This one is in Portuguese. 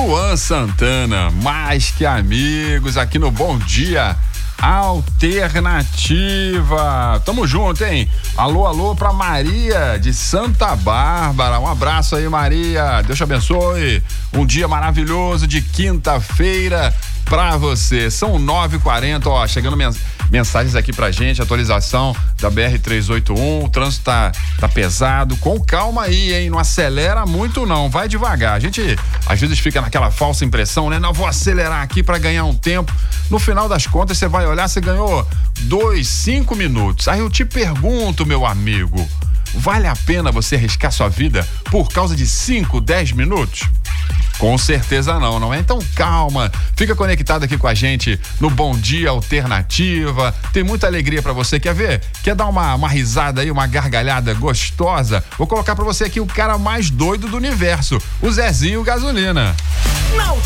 Luan Santana, mais que amigos, aqui no Bom Dia Alternativa. Tamo junto, hein? Alô, alô pra Maria de Santa Bárbara. Um abraço aí, Maria. Deus te abençoe. Um dia maravilhoso de quinta-feira pra você. São 9h40, ó, chegando mensagens aqui pra gente, atualização da BR-381, o trânsito tá pesado, com calma aí, hein, não acelera muito não, vai devagar, a gente às vezes fica naquela falsa impressão, né, não, vou acelerar aqui pra ganhar um tempo, no final das contas você vai olhar, você ganhou 5 minutos, aí eu te pergunto, meu amigo, vale a pena você arriscar sua vida por causa de 5, 10 minutos? Com certeza não é? Então calma, fica conectado aqui com a gente no Bom Dia Alternativa, tem muita alegria pra você, quer ver? Quer dar uma risada aí, uma gargalhada gostosa? Vou colocar pra você aqui o cara mais doido do universo, o Zezinho Gasolina. Não.